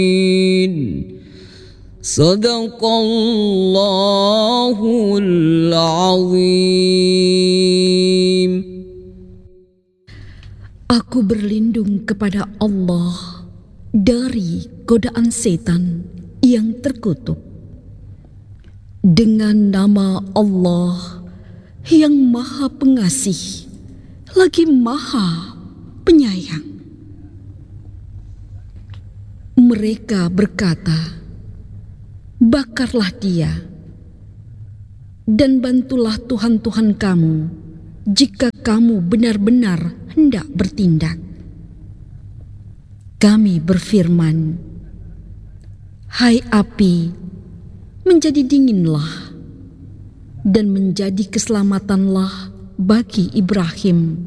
Sadaqallahul azim. Aku berlindung kepada Allah dari godaan setan yang terkutuk. Dengan nama Allah yang Maha Pengasih lagi Maha Penyayang. Mereka berkata, bakarlah dia dan bantulah Tuhan-Tuhan kamu jika kamu benar-benar hendak bertindak. Kami berfirman, hai api, menjadi dinginlah dan menjadi keselamatanlah bagi Ibrahim.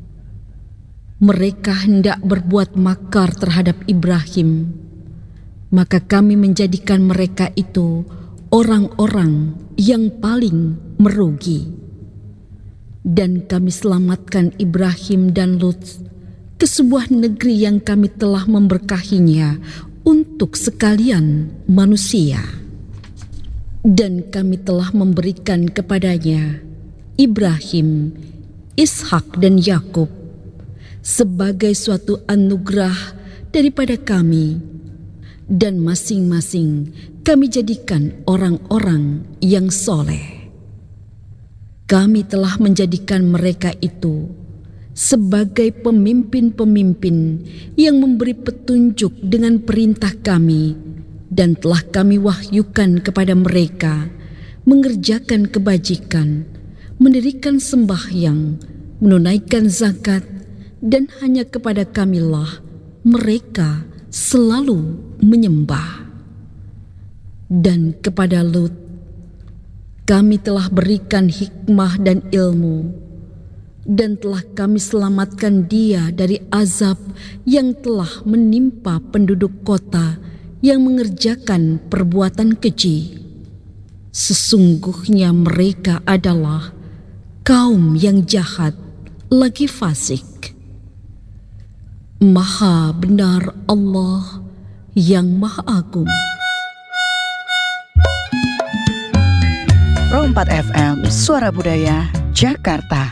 Mereka hendak berbuat makar terhadap Ibrahim, maka kami menjadikan mereka itu orang-orang yang paling merugi. Dan kami selamatkan Ibrahim dan Lut ke sebuah negeri yang kami telah memberkahinya untuk sekalian manusia. Dan kami telah memberikan kepadanya Ibrahim, Ishak dan Yakub sebagai suatu anugerah daripada kami, dan masing-masing kami jadikan orang-orang yang soleh. Kami telah menjadikan mereka itu sebagai pemimpin-pemimpin yang memberi petunjuk dengan perintah kami, dan telah kami wahyukan kepada mereka mengerjakan kebajikan, mendirikan sembahyang, menunaikan zakat, dan hanya kepada kamilah mereka selalu menyembah. Dan kepada Lut kami telah berikan hikmah dan ilmu, dan telah kami selamatkan dia dari azab yang telah menimpa penduduk kota yang mengerjakan perbuatan keji. Sesungguhnya mereka adalah kaum yang jahat lagi fasik. Maha benar Allah yang Maha Agung. Pro 4 FM, Suara Budaya, Jakarta.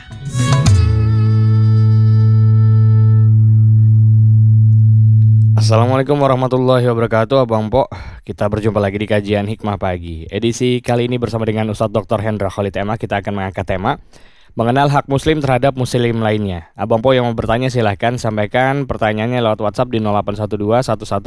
Assalamualaikum warahmatullahi wabarakatuh, Abang Po. Kita berjumpa lagi di kajian Hikmah Pagi. Edisi kali ini bersama dengan Ustadz Dr. Hendra Khalid Emma, kita akan mengangkat tema mengenal hak muslim terhadap muslim lainnya. Abang Po yang mau bertanya silahkan sampaikan pertanyaannya lewat WhatsApp di 0812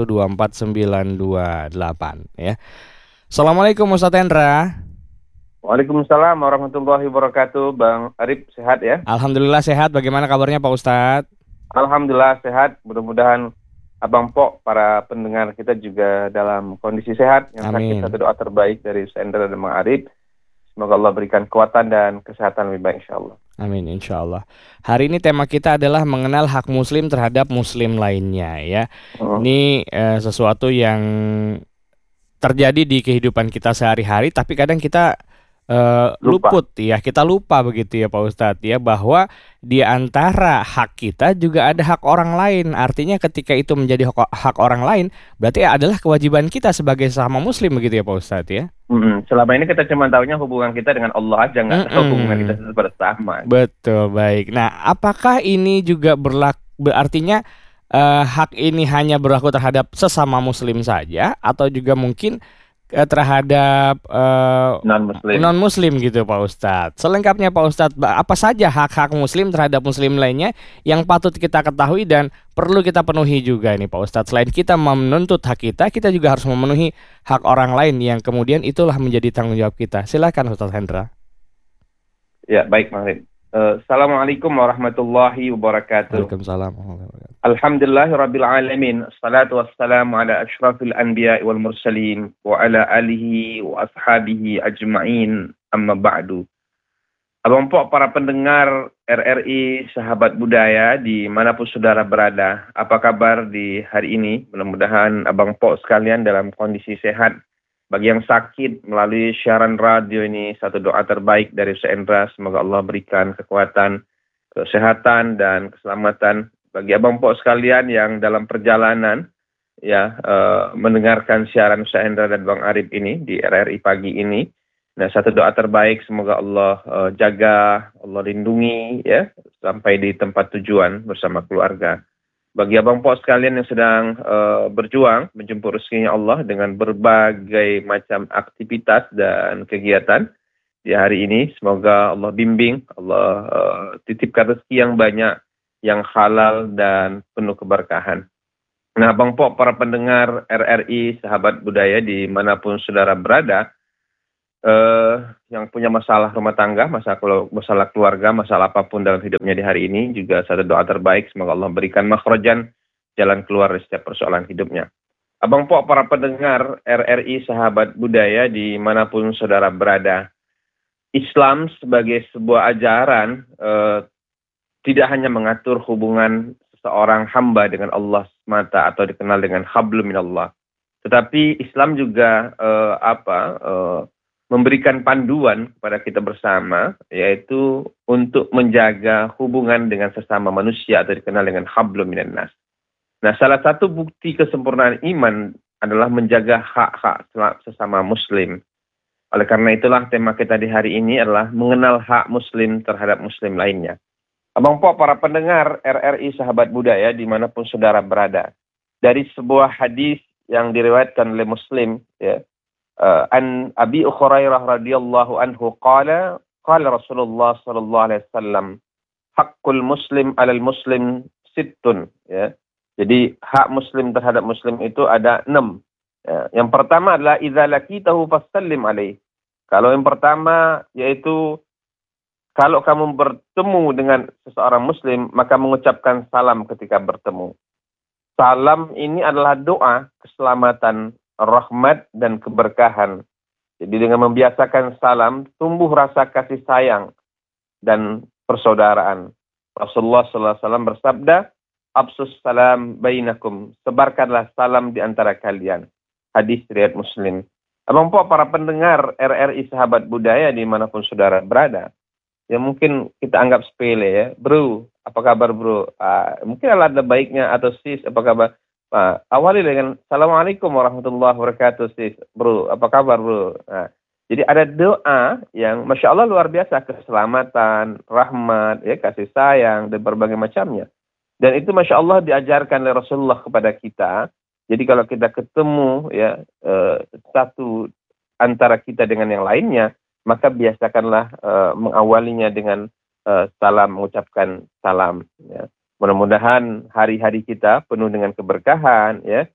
1124928 ya. Assalamualaikum Ustadz Hendra. Waalaikumsalam warahmatullahi wabarakatuh. Bang Arif sehat ya? Alhamdulillah sehat. Bagaimana kabarnya Pak Ustadz? Alhamdulillah sehat. Mudah-mudahan Abang Po, para pendengar kita juga dalam kondisi sehat. Yang sakit, satu doa terbaik dari Sendra dan Bang Arif. Semoga Allah berikan kekuatan dan kesehatan lebih baik insya Allah. Amin insya Allah. Hari ini tema kita adalah mengenal hak muslim terhadap muslim lainnya ya. Ini sesuatu yang terjadi di kehidupan kita sehari-hari, tapi kadang kita luput ya, kita lupa begitu ya Pak Ustadz ya, bahwa di antara hak kita juga ada hak orang lain. Artinya ketika itu menjadi hak orang lain, berarti adalah kewajiban kita sebagai sesama muslim begitu ya Pak Ustadz ya. Selama ini kita cuma tahunya hubungan kita dengan Allah aja, nggak tahu hubungan kita bersama. Betul, baik. Nah, apakah ini juga artinya hak ini hanya berlaku terhadap sesama muslim saja, atau juga mungkin terhadap non-muslim gitu Pak Ustadz? Selengkapnya Pak Ustadz, apa saja hak-hak muslim terhadap muslim lainnya yang patut kita ketahui dan perlu kita penuhi juga ini Pak Ustadz? Selain kita menuntut hak kita juga harus memenuhi hak orang lain yang kemudian itulah menjadi tanggung jawab kita. Silakan Ustadz Hendra. Ya, baik Bang Arif. Assalamualaikum warahmatullahi wabarakatuh. Waalaikumsalam. Alhamdulillahirabbil alamin. Assalatu wassalamu ala asyrafil anbiya'i wal mursalin wa ala alihi wa ashabihi ajma'in. Amma ba'du. Abang Po, para pendengar RRI Sahabat Budaya dimanapun saudara berada, apa kabar di hari ini? Mudah-mudahan Abang Po sekalian dalam kondisi sehat. Bagi yang sakit melalui siaran radio ini, satu doa terbaik dari Sendra, semoga Allah berikan kekuatan, kesehatan dan keselamatan. Bagi Abang Po sekalian yang dalam perjalanan mendengarkan siaran Ustaz Hendra dan Bang Arif ini di RRI pagi ini. Nah, satu doa terbaik semoga Allah jaga, Allah lindungi ya sampai di tempat tujuan bersama keluarga. Bagi abang pok sekalian yang sedang berjuang menjemput rezekinya Allah dengan berbagai macam aktivitas dan kegiatan di hari ini, semoga Allah bimbing, Allah titipkan rezeki yang banyak, yang halal dan penuh keberkahan. Nah, abang pok, para pendengar RRI, sahabat budaya dimanapun saudara berada, yang punya masalah rumah tangga, masalah keluarga, masalah apapun dalam hidupnya di hari ini, juga satu doa terbaik, semoga Allah berikan makhrajan, jalan keluar dari setiap persoalan hidupnya. Abang pok, para pendengar RRI sahabat budaya dimanapun saudara berada, Islam sebagai sebuah ajaran tidak hanya mengatur hubungan seorang hamba dengan Allah semata atau dikenal dengan hablum minallah, tetapi Islam juga memberikan panduan kepada kita bersama, yaitu untuk menjaga hubungan dengan sesama manusia atau dikenal dengan hablum minannas. Nah, salah satu bukti kesempurnaan iman adalah menjaga hak-hak sesama muslim. Oleh karena itulah tema kita di hari ini adalah mengenal hak muslim terhadap muslim lainnya. Abang pok, para pendengar RRI sahabat budaya dimanapun saudara berada, dari sebuah hadis yang diriwayatkan oleh Muslim, ya, an Abi Hurairah radhiyallahu anhu qala Rasulullah sallallahu alaihi wasallam haqqul muslim 'alal muslim sittun, ya. Jadi hak muslim terhadap muslim itu ada 6. Ya. Yang pertama adalah idza laqitahu fasallim alaihi. Kalau yang pertama yaitu kalau kamu bertemu dengan seseorang muslim, maka mengucapkan salam ketika bertemu. Salam ini adalah doa keselamatan, rahmat dan keberkahan. Jadi dengan membiasakan salam, tumbuh rasa kasih sayang dan persaudaraan. Rasulullah SAW bersabda, "Absus salam bainakum." Sebarkanlah salam di antara kalian. Hadis riwayat Muslim. Abang pok, para pendengar RRI sahabat budaya dimanapun saudara berada, ya mungkin kita anggap sepele ya. Bro, apa kabar bro? Mungkin ada baiknya, atau sis, apa kabar? Awali dengan Assalamualaikum warahmatullahi wabarakatuh sis. Bro, apa kabar bro? Jadi ada doa yang Masya Allah luar biasa. Keselamatan, rahmat, ya, kasih sayang, dan berbagai macamnya. Dan itu Masya Allah diajarkan oleh Rasulullah kepada kita. Jadi kalau kita ketemu ya satu antara kita dengan yang lainnya, maka biasakanlah mengawalinya dengan salam, mengucapkan salam. Ya. Mudah-mudahan hari-hari kita penuh dengan keberkahan, ya,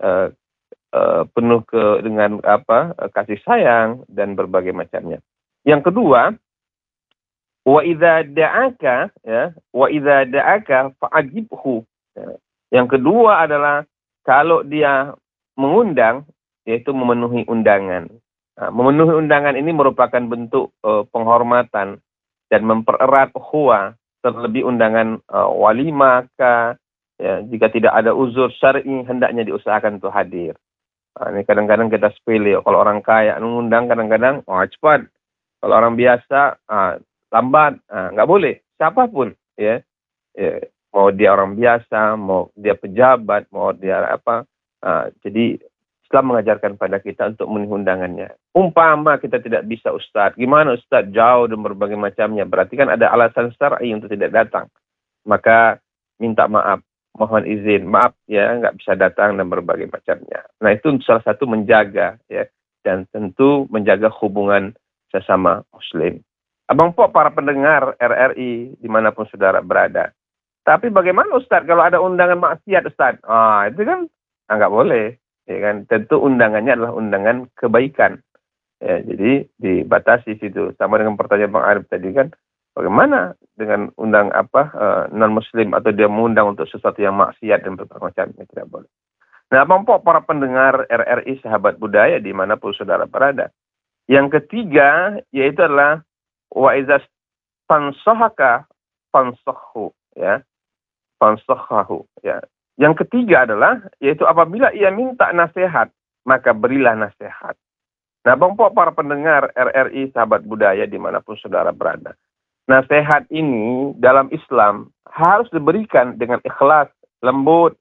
penuh dengan kasih sayang dan berbagai macamnya. Yang kedua, wa idza da'aka, ya, wa idza da'aka fa'ajibhu. Ya. Yang kedua adalah kalau dia mengundang, yaitu memenuhi undangan. Nah, memenuhi undangan ini merupakan bentuk penghormatan dan mempererat ukhuwah, terlebih undangan walimah, ya, jika tidak ada uzur syar'i hendaknya diusahakan untuk hadir. Nah, ini kadang-kadang kita sepele, kalau orang kaya mengundang kadang-kadang cepat, kalau orang biasa lambat, nggak boleh, siapapun, ya, mau dia orang biasa, mau dia pejabat, mau dia apa, jadi Islam mengajarkan pada kita untuk memenuhi undangannya. Umpama kita tidak bisa Ustadz, gimana Ustadz, jauh dan berbagai macamnya, berarti kan ada alasan syar'i untuk tidak datang. Maka minta maaf, mohon izin, maaf ya, nggak bisa datang dan berbagai macamnya. Nah, itu salah satu menjaga, ya, dan tentu menjaga hubungan sesama muslim. Abang pok, para pendengar RRI dimanapun saudara berada. Tapi bagaimana Ustadz kalau ada undangan maksiat Ustadz? Itu kan nggak boleh. Ya kan, tentu undangannya adalah undangan kebaikan. Ya, jadi dibatasi situ. Sama dengan pertanyaan Bang Arif tadi kan, bagaimana dengan undang non muslim atau dia mengundang untuk sesuatu yang maksiat dan berbagai macamnya, tidak boleh. Nah, Bang Pok, para pendengar RRI sahabat budaya dimanapun saudara berada. Yang ketiga yaitu adalah wa iza fansahaka fansahhu, ya. Fansahhu, ya. Yang ketiga adalah, yaitu apabila ia minta nasihat, maka berilah nasihat. Nah, Bang Pok, para pendengar RRI sahabat budaya dimanapun saudara berada. Nasihat ini dalam Islam harus diberikan dengan ikhlas, lembut,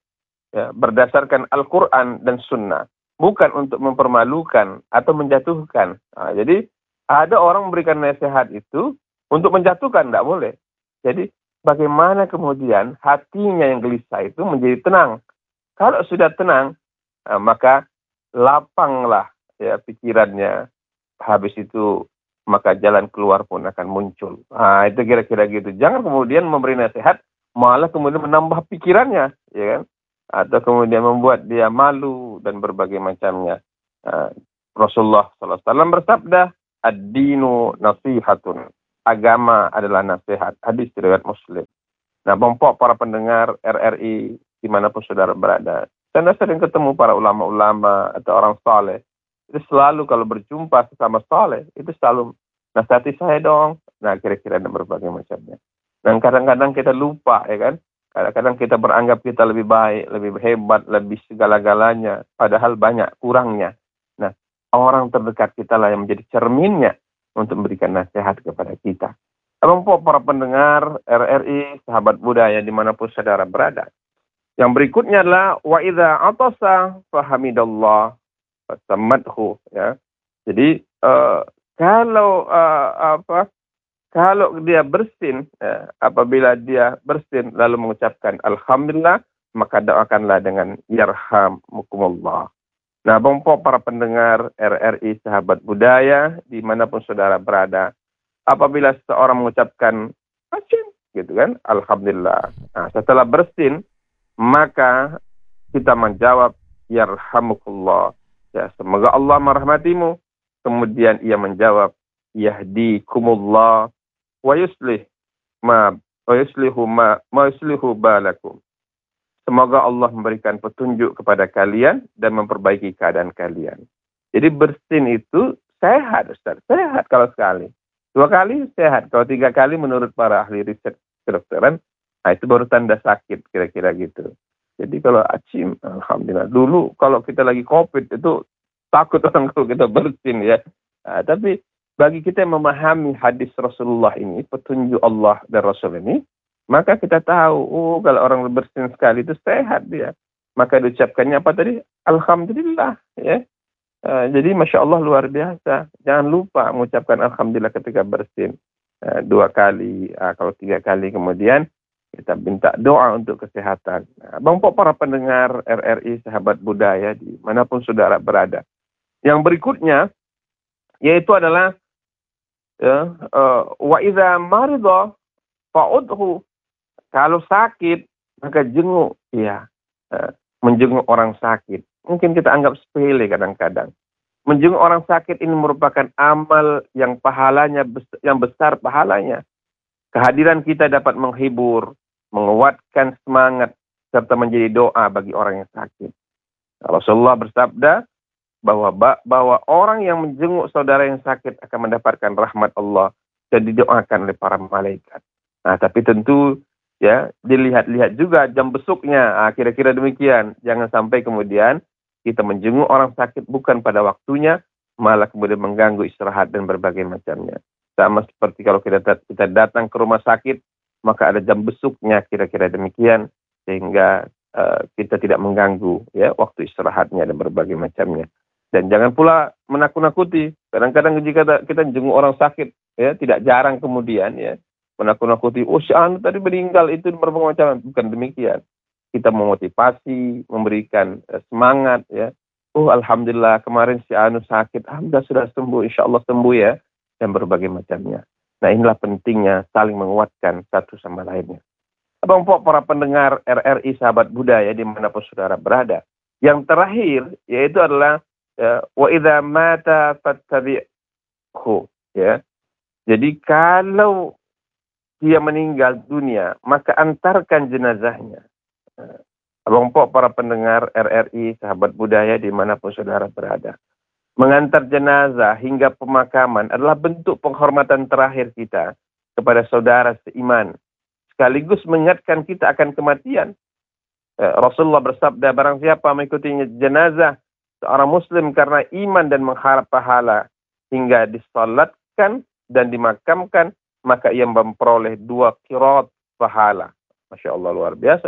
ya, berdasarkan Al-Quran dan Sunnah, bukan untuk mempermalukan atau menjatuhkan. Nah, jadi ada orang memberikan nasihat itu untuk menjatuhkan, tidak boleh. Jadi bagaimana kemudian hatinya yang gelisah itu menjadi tenang. Kalau sudah tenang, maka lapanglah ya pikirannya. Habis itu maka jalan keluar pun akan muncul. Itu kira-kira gitu. Jangan kemudian memberi nasihat malah kemudian menambah pikirannya, ya kan? Atau kemudian membuat dia malu dan berbagai macamnya. Rasulullah SAW bersabda, ad-dinu nasihatun. Agama adalah nasihat. Hadis riwayat Muslim. Nah, Bapak para pendengar RRI dimanapun saudara berada, saya sering ketemu para ulama-ulama atau orang saleh. Itu selalu kalau berjumpa sesama saleh, itu selalu nasihati saya dong. Nah, kira-kira dan berbagai macamnya. Dan kadang-kadang kita lupa, ya kan? Kadang-kadang kita beranggap kita lebih baik, lebih hebat, lebih segala-galanya. Padahal banyak kurangnya. Nah, orang terdekat kita lah yang menjadi cerminnya untuk memberikan nasihat kepada kita. Kelompok para pendengar RRI, sahabat budaya dimanapun saudara berada. Yang berikutnya adalah wa idza atasa fahamidallah fasamadhu, ya. Jadi kalau dia bersin, ya, apabila dia bersin lalu mengucapkan alhamdulillah, maka doakanlah dengan yarhamukumullah. Nah, Bapak para pendengar RRI sahabat budaya dimanapun saudara berada, apabila seseorang mengucapkan acim, gitu kan, alhamdulillah. Nah, setelah bersin, maka kita menjawab yarhamukullah, ya, semoga Allah merahmatimu. Kemudian ia menjawab yahdikumullah wa yuslihu balakum. Semoga Allah memberikan petunjuk kepada kalian dan memperbaiki keadaan kalian. Jadi bersin itu sehat, Ustaz. Sehat kalau sekali. 2 kali sehat. Kalau 3 kali menurut para ahli riset kedokteran, nah itu baru tanda sakit, kira-kira gitu. Jadi kalau acim, alhamdulillah. Dulu kalau kita lagi COVID itu takut orang kalau kita bersin, ya. Nah, tapi bagi kita yang memahami hadis Rasulullah ini, petunjuk Allah dan Rasul ini, maka kita tahu, kalau orang bersin sekali itu sehat dia. Maka diucapkannya apa tadi? Alhamdulillah, ya. Jadi Masya Allah luar biasa. Jangan lupa mengucapkan alhamdulillah ketika bersin. 2 kali, kalau 3 kali kemudian kita minta doa untuk kesehatan. Bapak para pendengar RRI sahabat budaya dimanapun saudara berada. Yang berikutnya yaitu adalah wa idza marida fa'udhu. Kalau sakit maka jenguk, ya. Menjenguk orang sakit. Mungkin kita anggap sepele kadang-kadang. Menjenguk orang sakit ini merupakan amal yang pahalanya yang besar pahalanya. Kehadiran kita dapat menghibur, menguatkan semangat serta menjadi doa bagi orang yang sakit. Rasulullah bersabda bahwa orang yang menjenguk saudara yang sakit akan mendapatkan rahmat Allah dan didoakan oleh para malaikat. Nah, tapi tentu ya dilihat-lihat juga jam besuknya. Kira-kira demikian. Jangan sampai kemudian kita menjenguk orang sakit bukan pada waktunya, malah kemudian mengganggu istirahat dan berbagai macamnya. Sama seperti kalau kita datang ke rumah sakit, maka ada jam besuknya, kira-kira demikian, sehingga kita tidak mengganggu ya waktu istirahatnya dan berbagai macamnya. Dan jangan pula menakut-nakuti. Kadang-kadang jika kita jenguk orang sakit, ya tidak jarang kemudian ya menakut-nakuti. Oh, si anu tadi meninggal, itu berbagai macam. Bukan demikian. Kita memotivasi, memberikan semangat ya. Oh, alhamdulillah kemarin si anu sakit, alhamdulillah sudah sembuh, insya Allah sembuh ya, dan berbagai macamnya. Nah, inilah pentingnya saling menguatkan satu sama lainnya. Bapak para pendengar RRI sahabat budaya dimanapun saudara berada. Yang terakhir yaitu adalah wa idza mata fattabi'hu, ya. Jadi kalau dia meninggal dunia, maka antarkan jenazahnya. Bapak para pendengar RRI sahabat budaya dimanapun saudara berada. Mengantar jenazah hingga pemakaman adalah bentuk penghormatan terakhir kita kepada saudara seiman. Sekaligus mengingatkan kita akan kematian. Rasulullah bersabda, barang siapa mengikuti jenazah seorang muslim karena iman dan mengharap pahala hingga disalatkan dan dimakamkan, maka ia memperoleh 2 qirat pahala. Masya Allah luar biasa.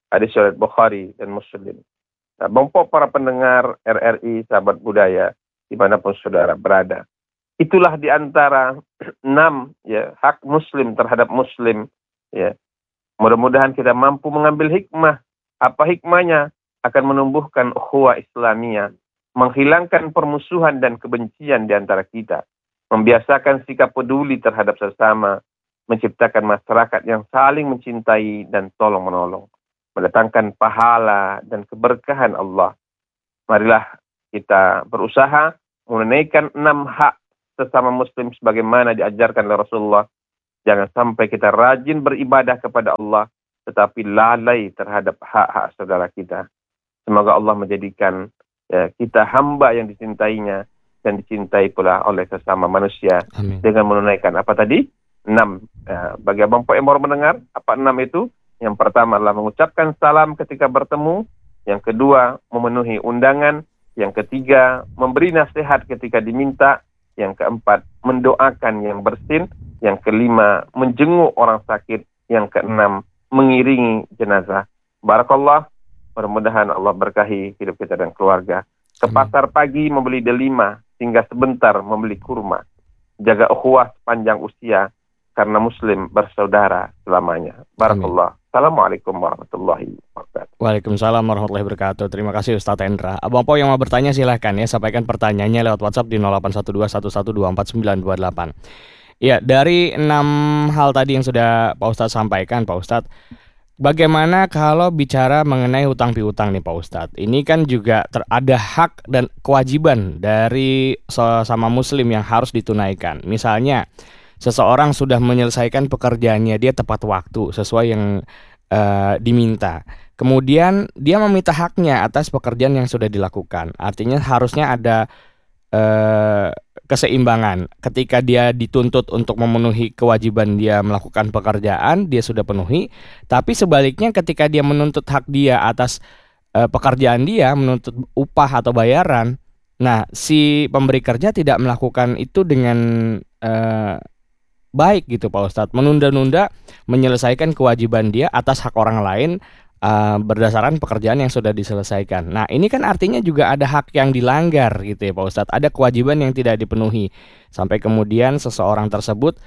Hadis riwayat Bukhari dan Muslim. Nah, Bangpok para pendengar RRI, sahabat budaya, dimanapun saudara berada. Itulah di antara 6 ya, hak Muslim terhadap Muslim. Ya. Mudah-mudahan kita mampu mengambil hikmah. Apa hikmahnya? Akan menumbuhkan ukhuwah Islamiyah, menghilangkan permusuhan dan kebencian di antara kita, membiasakan sikap peduli terhadap sesama, menciptakan masyarakat yang saling mencintai dan tolong-menolong, mendatangkan pahala dan keberkahan Allah. Marilah kita berusaha menunaikan 6 hak sesama Muslim sebagaimana diajarkan oleh Rasulullah. Jangan sampai kita rajin beribadah kepada Allah, tetapi lalai terhadap hak-hak saudara kita. Semoga Allah menjadikan kita hamba yang dicintainya dan dicintai pula oleh sesama manusia. Amin. Dengan menunaikan apa tadi? 6. Bagi abang Pak yang baru mendengar, apa 6 itu? Yang pertama adalah mengucapkan salam ketika bertemu. Yang kedua, memenuhi undangan. Yang ketiga, memberi nasihat ketika diminta. Yang keempat, mendoakan yang bersin. Yang kelima, menjenguk orang sakit. Yang keenam, mengiringi jenazah. Barakallah. Mudah-mudahan Allah berkahi hidup kita dan keluarga. Ke pasar pagi membeli delima, hingga sebentar membeli kurma. Jaga ukhuwah sepanjang usia, karena Muslim bersaudara selamanya. Barakallah. Assalamualaikum warahmatullahi wabarakatuh. Waalaikumsalam warahmatullahi wabarakatuh. Terima kasih Ustaz Hendra. Abang Po yang mau bertanya silahkan ya, sampaikan pertanyaannya lewat WhatsApp di 081211249248. Ya, dari 6 hal tadi yang sudah Pak Ustadz sampaikan, Pak Ustadz, bagaimana kalau bicara mengenai hutang piutang nih Pak Ustadz? Ini kan juga ada hak dan kewajiban dari sesama Muslim yang harus ditunaikan. Misalnya, seseorang sudah menyelesaikan pekerjaannya, dia tepat waktu sesuai yang diminta. Kemudian dia meminta haknya atas pekerjaan yang sudah dilakukan. Artinya harusnya ada keseimbangan. Ketika dia dituntut untuk memenuhi kewajiban dia melakukan pekerjaan, dia sudah penuhi. Tapi sebaliknya ketika dia menuntut hak dia atas pekerjaan dia, menuntut upah atau bayaran, nah si pemberi kerja tidak melakukan itu dengan baik gitu Pak Ustadz, menunda-nunda menyelesaikan kewajiban dia atas hak orang lain berdasarkan pekerjaan yang sudah diselesaikan. Nah ini kan artinya juga ada hak yang dilanggar gitu ya Pak Ustadz, ada kewajiban yang tidak dipenuhi sampai kemudian seseorang tersebut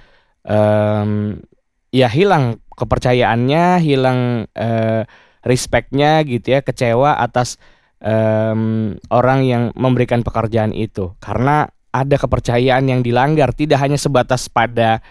ya hilang kepercayaannya, hilang respectnya gitu ya, kecewa atas orang yang memberikan pekerjaan itu karena ada kepercayaan yang dilanggar, tidak hanya sebatas pada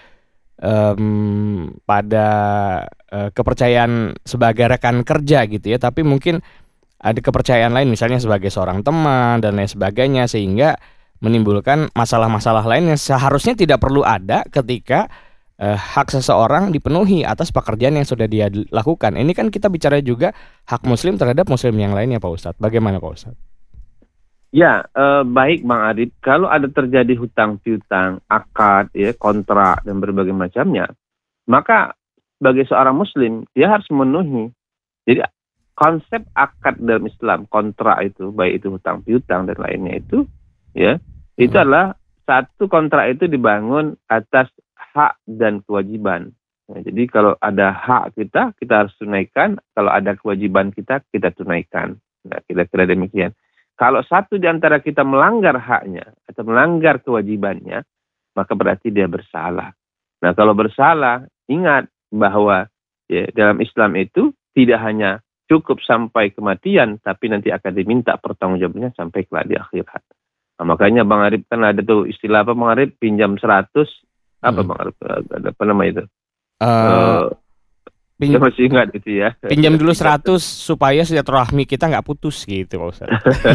kepercayaan sebagai rekan kerja gitu ya, tapi mungkin ada kepercayaan lain misalnya sebagai seorang teman dan lain sebagainya, sehingga menimbulkan masalah-masalah lain yang seharusnya tidak perlu ada ketika hak seseorang dipenuhi atas pekerjaan yang sudah dia lakukan. Ini kan kita bicara juga hak Muslim terhadap Muslim yang lainnya Pak Ustadz. Bagaimana Pak Ustadz? Ya, baik Bang Adit. Kalau ada terjadi hutang piutang, akad, ya, kontrak dan berbagai macamnya, maka sebagai seorang Muslim dia harus memenuhi. Jadi konsep akad dalam Islam, kontrak itu, baik itu hutang piutang dan lainnya itu, ya, itu adalah satu kontrak itu dibangun atas hak dan kewajiban. Nah, jadi kalau ada hak kita harus tunaikan. Kalau ada kewajiban kita tunaikan. Nah, kira-kira demikian. Kalau satu di antara kita melanggar haknya atau melanggar kewajibannya, maka berarti dia bersalah. Nah, kalau bersalah, ingat bahwa ya, dalam Islam itu tidak hanya cukup sampai kematian, tapi nanti akan diminta pertanggungjawabannya sampai kelak di akhirat. Nah, makanya Bang Arif kan ada tuh istilah apa Bang Arif? Pinjam 100, apa Bang Arif? Apa nama itu? Pinjam masih ingat itu ya. Pinjam dulu 100 supaya silaturahmi kita nggak putus gitu Pak Ustaz.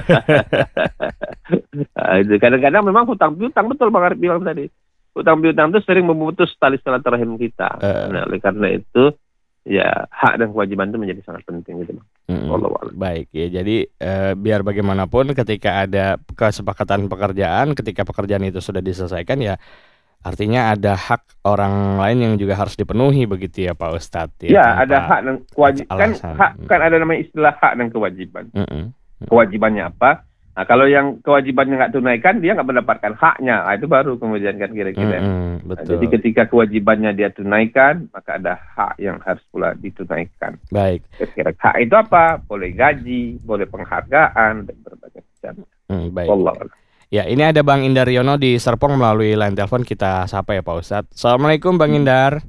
Kadang-kadang memang hutang piutang, betul Bang Arif bilang tadi. Hutang piutang itu sering memutus tali silaturahim kita. Nah, oleh karena itu ya hak dan kewajiban itu menjadi sangat penting gitu Bang. Baik ya, jadi biar bagaimanapun ketika ada kesepakatan pekerjaan, ketika pekerjaan itu sudah diselesaikan ya artinya ada hak orang lain yang juga harus dipenuhi begitu ya Pak Ustadz. Ya, ada hak dan kewajiban. Kan ada namanya istilah hak dan kewajiban. Kewajibannya apa? Nah, kalau yang kewajibannya nggak tunaikan, dia nggak mendapatkan haknya. Itu baru kemudian kan kira-kira. Nah, Betul. jadi ketika kewajibannya dia tunaikan, maka ada hak yang harus pula ditunaikan. Baik. Kira-kira hak itu apa? Boleh gaji, boleh penghargaan, dan berbagai macam. Baik. Wallahu a'lam. Ya, ini ada Bang Indar Yono di Serpong melalui line telepon, kita sapa ya Pak Ustadz. Assalamualaikum Bang Indar.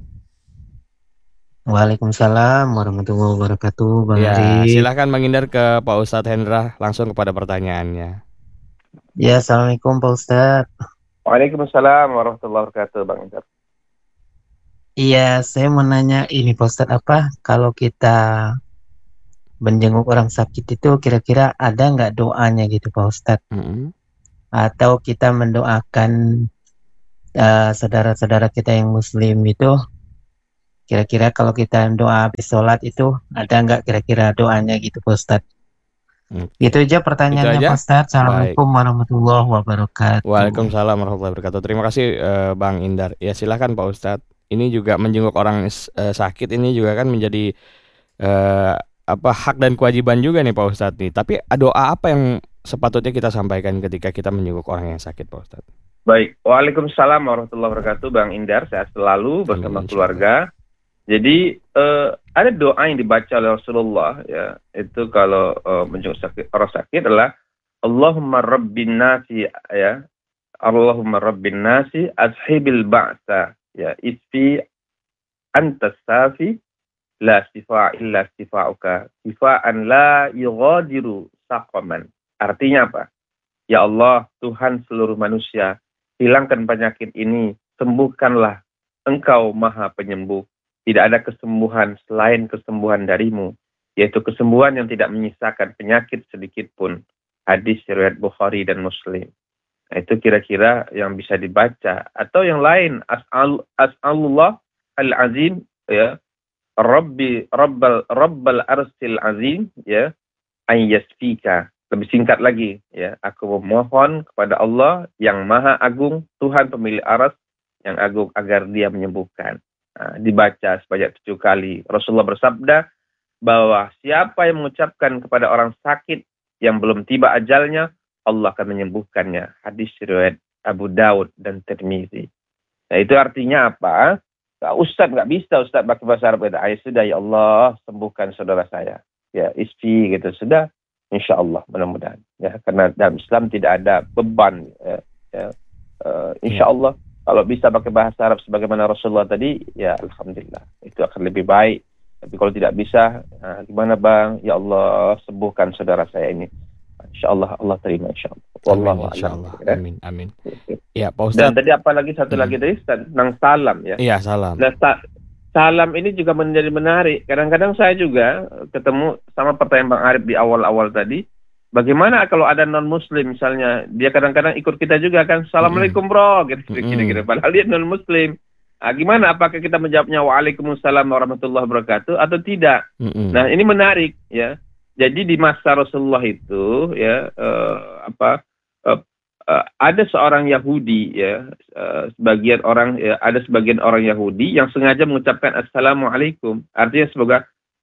Waalaikumsalam warahmatullahi wabarakatuh, Bang Ya, Arif. silahkan Bang Indar ke Pak Ustadz Hendra langsung kepada pertanyaannya. Ya, Assalamualaikum Pak Ustadz. Waalaikumsalam warahmatullahi wabarakatuh, Bang Indar. Iya, saya mau nanya ini Pak Ustadz, apa kalau kita menjenguk orang sakit itu kira-kira ada nggak doanya gitu Pak Ustadz? Atau kita mendoakan saudara-saudara kita yang muslim itu, kira-kira kalau kita doa habis sholat itu ada nggak kira-kira doanya gitu Pak Ustadz? Itu aja pertanyaannya Itu aja? Pak Ustadz. Assalamualaikum warahmatullahi wabarakatuh. Waalaikumsalam warahmatullahi wabarakatuh. Terima kasih Bang Indar. Ya silahkan Pak Ustadz. Ini juga menjenguk orang sakit ini juga kan menjadi hak dan kewajiban juga nih Pak Ustadz nih. Tapi doa apa yang sepatutnya kita sampaikan ketika kita menjenguk orang yang sakit Pak Ustadz? Baik, Waalaikumsalam warahmatullahi wabarakatuh, Bang Indar. Sehat selalu bersama keluarga. Jadi ada doa yang dibaca oleh Rasulullah, ya, itu kalau menjenguk orang sakit adalah Allahumma rabbin nasi, ya, Allahumma rabbin nasi azhibil ba'sa, ya, isfi anta safi la sifa illa sifauka sifaan la yughadiru saqaman. Artinya apa? Ya Allah, Tuhan seluruh manusia, hilangkan penyakit ini, sembuhkanlah, Engkau Maha Penyembuh. Tidak ada kesembuhan selain kesembuhan darimu, yaitu kesembuhan yang tidak menyisakan penyakit sedikit pun. Hadis riwayat Bukhari dan Muslim. Nah, itu kira-kira yang bisa dibaca. Atau yang lain, as'alullah al-azim, ya, rabbal arsil azim, ya, an yasfika. Lebih singkat lagi, ya, aku memohon kepada Allah yang Maha Agung, Tuhan pemilik aras yang agung, agar Dia menyembuhkan. Nah, dibaca sebanyak 7 kali. Rasulullah bersabda bahwa siapa yang mengucapkan kepada orang sakit yang belum tiba ajalnya, Allah akan menyembuhkannya. Hadis riwayat Abu Daud dan Tirmizi. Nah, itu artinya apa? Ustadz nggak bisa Ustadz pakai bahasa Arab. Ya sudah, ya Allah sembuhkan saudara saya. Ya isfi gitu, sudah. Insya Allah, mudah-mudahan. Ya, karena dalam Islam tidak ada beban. Insya Allah. Kalau bisa pakai bahasa Arab sebagaimana Rasulullah tadi, ya alhamdulillah, itu akan lebih baik. Tapi kalau tidak bisa, gimana Bang? Ya Allah, sembuhkan saudara saya ini. Insya Allah, Allah terima insya Allah. Wallahu a'lam. Amin, amin. Ya Pak Ustadz. Dan tadi apa lagi, satu lagi tadi tentang salam, ya. Iya, salam. Nah, salam ini juga menjadi menarik. Kadang-kadang saya juga ketemu sama pertanyaan Bang Arif di awal-awal tadi. Bagaimana kalau ada non-muslim misalnya, dia kadang-kadang ikut kita juga kan, Assalamualaikum bro, gitu kira-kira. Padahal dia non-muslim. Gimana, apakah kita menjawabnya Waalaikumsalam warahmatullahi wabarakatuh atau tidak? Nah, ini menarik, ya. Jadi di masa Rasulullah itu, ya, ada seorang Yahudi, ya, ada sebagian orang Yahudi yang sengaja mengucapkan Assalamualaikum. Artinya semoga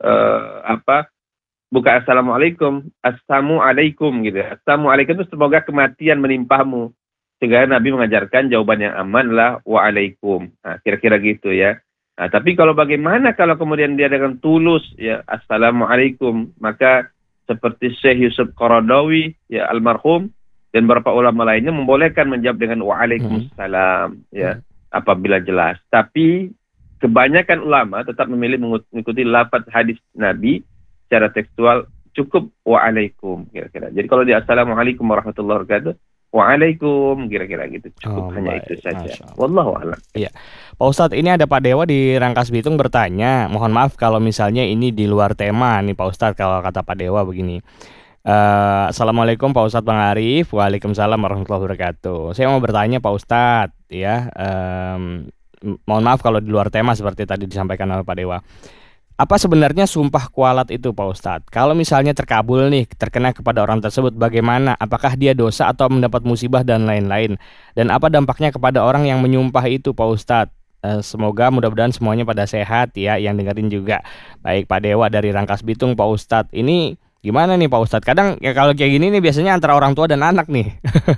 bukan Assalamualaikum, Assalamualaikum gitu. Assalamualaikum itu semoga kematian menimpamu. Sehingga Nabi mengajarkan jawaban yang aman lah Waalaikum. Nah, kira-kira gitu ya. Nah, tapi kalau bagaimana kalau kemudian dia dengan tulus ya Assalamualaikum, maka seperti Syekh Yusuf Qaradawi ya almarhum dan beberapa ulama lainnya membolehkan menjawab dengan Waalaikumsalam ya apabila jelas. Tapi kebanyakan ulama tetap memilih mengikuti lafaz hadis Nabi secara tekstual, cukup Waalaikum kira-kira. Jadi kalau di Assalamualaikum warahmatullahi wabarakatuh, Waalaikum kira-kira gitu. Cukup hanya itu saja. Wallahu a'lam. Iya. Pak Ustadz, ini ada Pak Dewa di Rangkas Bitung bertanya, mohon maaf kalau misalnya ini di luar tema nih Pak Ustadz, kalau kata Pak Dewa begini. Assalamualaikum Pak Ustadz Bang Arif. Waalaikumsalam warahmatullahi wabarakatuh. Saya mau bertanya Pak Ustadz ya, mohon maaf kalau di luar tema seperti tadi disampaikan oleh Pak Dewa. Apa sebenarnya sumpah kualat itu Pak Ustadz? Kalau misalnya terkabul nih, terkena kepada orang tersebut, bagaimana? Apakah dia dosa atau mendapat musibah dan lain-lain? Dan apa dampaknya kepada orang yang menyumpah itu Pak Ustadz? Semoga mudah-mudahan semuanya pada sehat ya, yang dengerin juga. Baik Pak Dewa dari Rangkas Bitung Pak Ustadz. Ini Gimana nih Pak Ustadz? Kadang ya kalau kayak gini nih biasanya antara orang tua dan anak nih.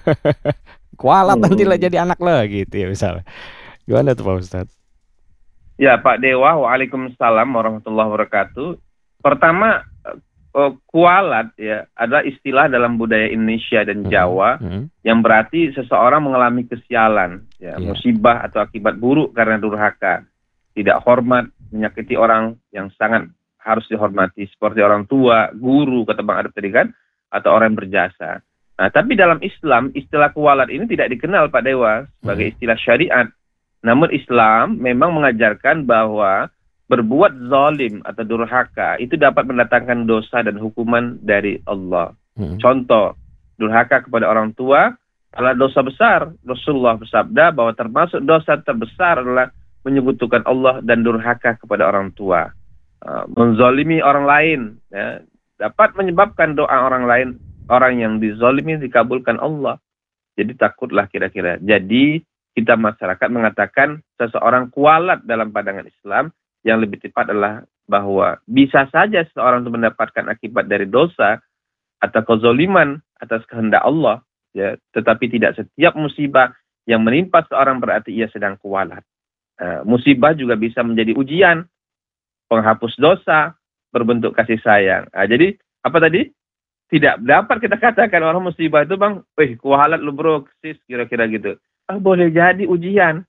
Kualat nanti lah jadi anak lah gitu ya misalnya. Gimana tuh Pak Ustadz? Ya Pak Dewa, waalaikumsalam warahmatullahi wabarakatuh. Pertama, kualat ya adalah istilah dalam budaya Indonesia dan Jawa yang berarti seseorang mengalami kesialan, ya, musibah atau akibat buruk karena durhaka, tidak hormat, menyakiti orang yang sangat harus dihormati seperti orang tua, guru, kata Bang Adep tadi kan, atau orang yang berjasa. Nah, tapi dalam Islam istilah kualat ini tidak dikenal Pak Dewa sebagai istilah syariat. Namun Islam memang mengajarkan bahwa berbuat zalim atau durhaka itu dapat mendatangkan dosa dan hukuman dari Allah. Contoh, durhaka kepada orang tua adalah dosa besar. Rasulullah bersabda bahwa termasuk dosa terbesar adalah menyekutukan Allah dan durhaka kepada orang tua. Menzalimi orang lain ya, dapat menyebabkan doa orang lain, orang yang dizalimi dikabulkan Allah. Jadi takutlah kira-kira. Jadi kita masyarakat mengatakan seseorang kualat dalam pandangan Islam yang lebih tepat adalah bahwa bisa saja seseorang itu mendapatkan akibat dari dosa atau kezaliman atas kehendak Allah, ya, tetapi tidak setiap musibah yang menimpa seorang berarti ia sedang kualat. Musibah juga bisa menjadi ujian, penghapus dosa, berbentuk kasih sayang. Jadi apa tadi? Tidak dapat kita katakan orang musibah itu bang, kualat lu bro, sis, kira-kira gitu. Boleh jadi ujian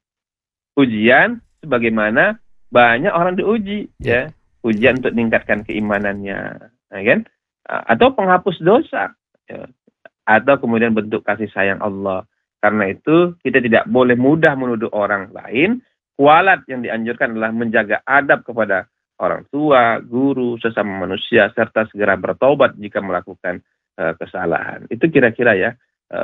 sebagaimana banyak orang diuji, ya, ujian untuk meningkatkan keimanannya, ya kan? Atau penghapus dosa, ya. Atau kemudian bentuk kasih sayang Allah. Karena itu kita tidak boleh mudah menuduh orang lain. Kualat yang dianjurkan adalah menjaga adab kepada orang tua, guru, sesama manusia, serta segera bertobat jika melakukan kesalahan. Itu kira-kira ya,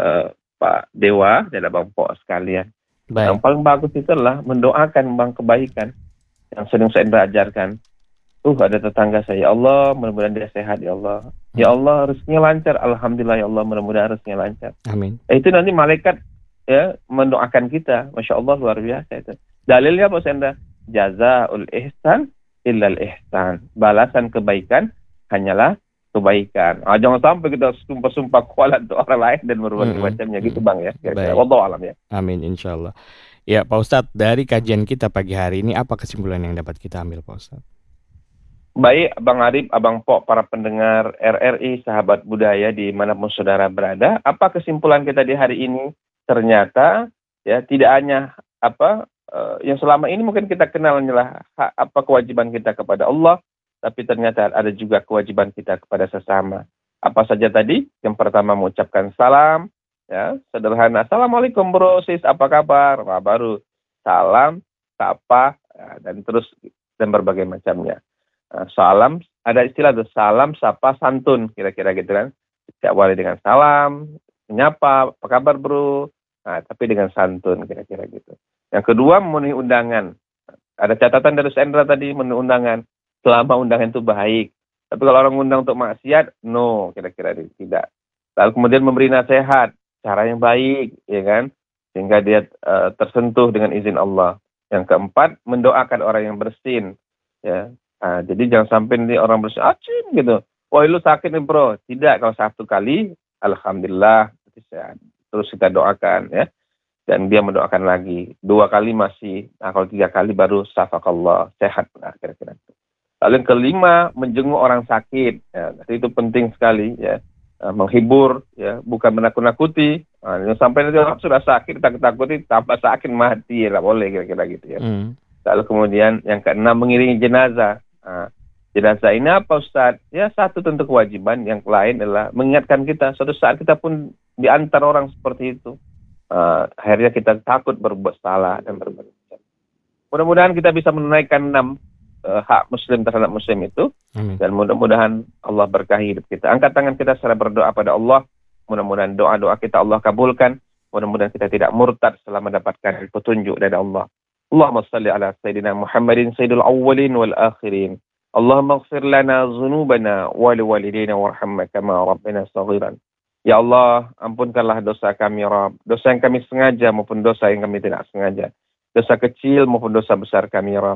Pak Dewa dan Abang Pok sekalian. Baik. Yang paling bagus itu adalah mendoakan bang kebaikan yang sering saya ajarkan. Ada tetangga saya, ya Allah, mudah-mudahan dia sehat ya Allah. Ya Allah, rezekinya lancar. Alhamdulillah ya Allah, mudah-mudahan rezekinya lancar. Amin. Itu nanti malaikat ya mendoakan kita. Masya Allah, luar biasa itu. Dalilnya Pak Senda, jazaul ihsan illal ihsan. Balasan kebaikan hanyalah kebaikan. Jangan sampai kita sumpah-sumpah kualat untuk orang lain dan berbagai macamnya gitu bang ya. Wallahu alam ya. Amin insyaallah. Ya Pak Ustadz, dari kajian kita pagi hari ini apa kesimpulan yang dapat kita ambil Pak Ustadz? Baik Bang Arif, Abang Pok, para pendengar RRI, sahabat budaya dimanapun saudara berada, apa kesimpulan kita di hari ini? Ternyata ya tidak hanya yang selama ini mungkin kita kenal adalah apa kewajiban kita kepada Allah, tapi ternyata ada juga kewajiban kita kepada sesama. Apa saja tadi? Yang pertama mengucapkan salam, ya, sederhana. Assalamualaikum bro, sis, apa kabar? Baru salam, sapa, ya, dan terus dan berbagai macamnya. Salam, ada istilah tuh, salam, sapa, santun, kira-kira gitu kan. Diawali dengan salam, menyapa, apa kabar bro? Tapi dengan santun, kira-kira gitu. Yang kedua, memenuhi undangan. Ada catatan dari Sendra tadi, memenuhi undangan. Selama undangan itu baik. Tapi kalau orang undang untuk maksiat, no, kira-kira tidak. Lalu kemudian memberi nasihat, cara yang baik, ya kan? Sehingga dia tersentuh dengan izin Allah. Yang keempat, mendoakan orang yang bersin. Ya. Jadi jangan sampai nih orang bersin, acim gitu. Wah lu sakit nih bro. Tidak, kalau satu kali, alhamdulillah, terus kita doakan ya. Dan dia mendoakan lagi. 2 kali masih, kalau 3 kali baru safakallah, sehat. Kira-kira itu. Lalu yang kelima, menjenguk orang sakit. Ya, itu penting sekali ya. Menghibur, ya, bukan menakut-nakuti. Sampai nanti orang sudah sakit, takut-takuti, tambah sakit mati, lah boleh kira-kira gitu ya. Lalu kemudian yang keenam, mengiringi jenazah. Jenazah ini apa Ustaz? Ya, satu tentu kewajiban, yang lain adalah mengingatkan kita. Suatu saat kita pun diantar orang seperti itu. Akhirnya kita takut berbuat salah dan berbuat salah. Mudah-mudahan kita bisa menunaikan 6 hak muslim terhadap muslim itu. Amin. Dan mudah-mudahan Allah berkahi hidup kita. Angkat tangan kita secara berdoa pada Allah. Mudah-mudahan doa-doa kita Allah kabulkan. Mudah-mudahan kita tidak murtad setelah mendapatkan petunjuk dari Allah. Allahumma salli ala Sayyidina Muhammadin Sayyidul Awwalin wal Akhirin. Allahumma ighfir lana dhunubana wa liwalidina warhamna kama rabbina saghiran. Ya Allah, ampunkanlah dosa kami Rabb. Dosa yang kami sengaja maupun dosa yang kami tidak sengaja. Dosa kecil maupun dosa besar kami Rabb.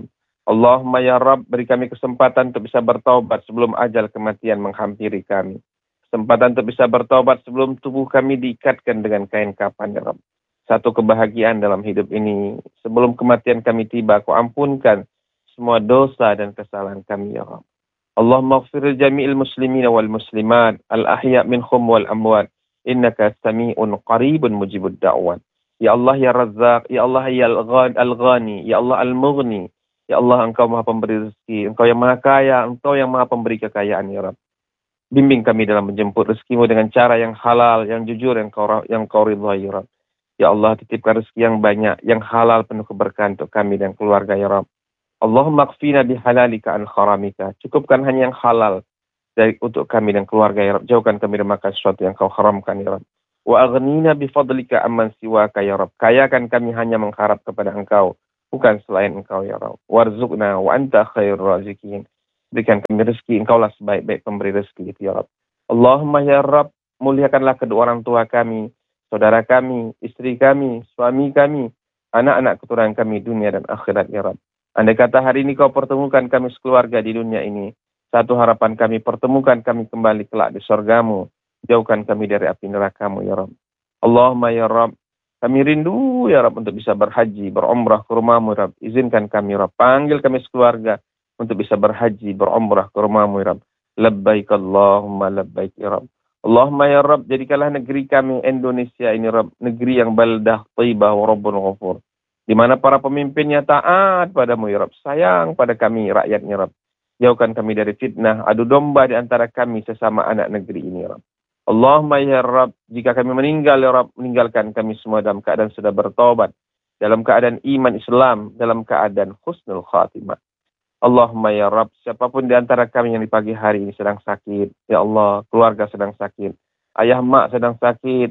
Allahumma ya Rabb, beri kami kesempatan untuk bisa bertaubat sebelum ajal kematian menghampiri kami. Kesempatan untuk bisa bertaubat sebelum tubuh kami diikatkan dengan kain kafan, ya Rabb. Satu kebahagiaan dalam hidup ini. Sebelum kematian kami tiba, Kau ampunkan semua dosa dan kesalahan kami, ya Rabb. Allahumma ighfir jami'il muslimina wal muslimat, al-ahya' minhum wal amwat, innaka sami'un qaribun mujibud da'wat. Ya Allah ya Razzaq, ya Allah ya Al-Ghani, ya Allah Al-Mughni. Ya Allah, Engkau Maha Pemberi rezeki, Engkau yang Maha Kaya, Engkau yang Maha Pemberi kekayaan, ya Rabb. Bimbing kami dalam menjemput rezekimu dengan cara yang halal, yang jujur, yang kau ridhai, ya Rabb. Ya Allah, titipkan rezeki yang banyak, yang halal, penuh keberkahan untuk kami dan keluarga, ya Rabb. Allahumma qfina bihalalika an haramika. Cukupkan hanya yang halal untuk kami dan keluarga, ya Rabb. Jauhkan kami dari makan sesuatu yang Kau haramkan, ya Rabb. Wa aghnina bifadlika amman siwaka, ya Rabb. Kayakan kami hanya mengharap kepada Engkau, bukan selain Engkau, ya Rabb. Warzuqna wa anta khairur raziqin. Berikan kami rezeki, Engkaulah sebaik-baik pemberi rezeki itu, ya Rabb. Allahumma ya Rabb, muliakanlah kedua orang tua kami, saudara kami, istri kami, suami kami, anak-anak keturunan kami dunia dan akhirat, ya Rabb. Andai kata hari ini Kau pertemukan kami sekeluarga di dunia ini, satu harapan kami, pertemukan kami kembali kelak di surgamu. Jauhkan kami dari api neraka-Mu, ya Rabb. Allahumma ya Rabb, kami rindu, ya Rabb, untuk bisa berhaji, berumrah ke rumah-Mu, Rabb. Izinkan kami, Rabb. Panggil kami sekeluarga untuk bisa berhaji, berumrah ke rumah-Mu, ya Rabb. Labbaik Allahumma labbaik, ya Rabb. Allahumma ya Rabb, jadikanlah negeri kami Indonesia ini, Rabb, negeri yang baldah thayyibah wa rabbun ghafur. Di mana para pemimpinnya taat padamu, ya Rabb. Sayang pada kami, rakyatnya, Rabb. Jauhkan kami dari fitnah, adu domba di antara kami sesama anak negeri ini, ya Rabb. Allahumma ya Rabb, jika kami meninggal, ya Rabb, meninggalkan kami semua dalam keadaan sudah bertobat, dalam keadaan iman Islam, dalam keadaan husnul khatimah. Allahumma ya Rabb, siapapun di antara kami yang di pagi hari ini sedang sakit, ya Allah, keluarga sedang sakit, ayah mak sedang sakit,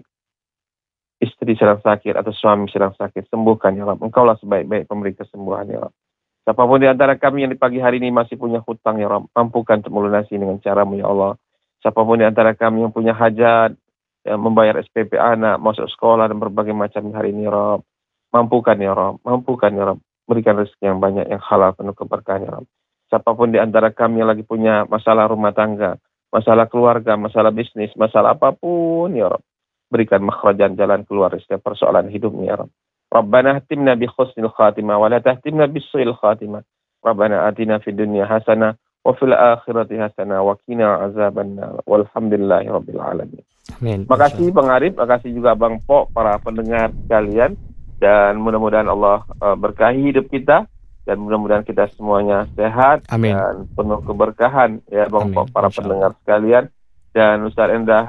istri sedang sakit, atau suami sedang sakit, sembuhkan, ya Rabb. Engkaulah sebaik-baik pemberi kesembuhan, ya Rabb. Siapapun di antara kami yang di pagi hari ini masih punya hutang, ya Rabb, mampukan untuk melunasi dengan cara-Mu, ya Allah. Siapapun di antara kami yang punya hajat, yang membayar SPP anak, masuk sekolah dan berbagai macam hari ini, ya Rabb. Mampukan, ya Rabb. Mampukan, ya Rabb. Berikan rezeki yang banyak, yang halal, penuh keberkahan, ya Rabb. Siapapun di antara kami yang lagi punya masalah rumah tangga, masalah keluarga, masalah bisnis, masalah apapun, ya Rabb. Berikan makhrajan, jalan keluar dari setiap persoalan hidupnya, ya Rabb. Rabbana hatimna bi husnil khatimah, wa la tahtimna bis su'il khatimah. Rabbana atina fid dunya hasanah, wa fil akhirati hasanah, wa qina azabannar. Walhamdulillahi rabbil alamin. Amin. Makasih Bang Arif, makasih juga Bang Po, para pendengar sekalian, dan mudah-mudahan Allah berkahi hidup kita, dan mudah-mudahan kita semuanya sehat. Amin. Dan penuh keberkahan, ya Bang Po, para pendengar sekalian. Dan Ustaz Endah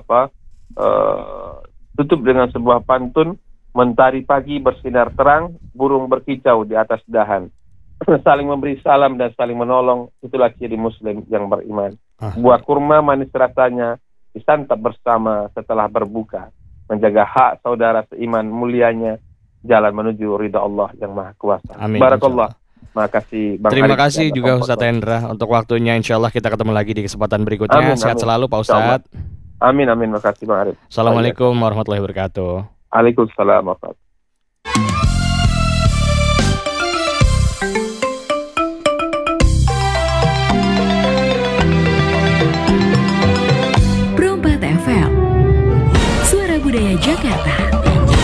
tutup dengan sebuah pantun, mentari pagi bersinar terang, burung berkicau di atas dahan. Saling memberi salam dan saling menolong, itulah ciri Muslim yang beriman. Buah kurma manis rasanya, disantap bersama setelah berbuka. Menjaga hak saudara seiman, mulianya jalan menuju ridha Allah yang Maha Kuasa. Amin. Barakallah. Makasih Bang Terima Arif, kasih juga Ustadz Hendra untuk waktunya. Insya Allah kita ketemu lagi di kesempatan berikutnya. Amin, Sehat selalu Pak Ustadz. Amin, amin. Makasih Bang Arif. Assalamualaikum warahmatullahi wabarakatuh. Waalaikumsalam warahmatullahi wabarakatuh.